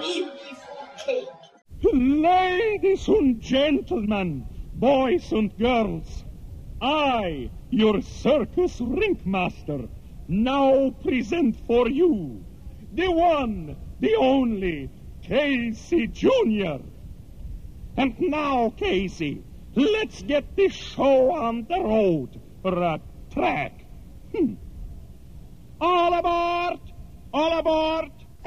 beautiful cake. Ladies and gentlemen, boys and girls, I, your circus ringmaster, now present for you the one, the only, Casey Jr. And now, Casey, let's get this show on the road, or track. All aboard! All aboard!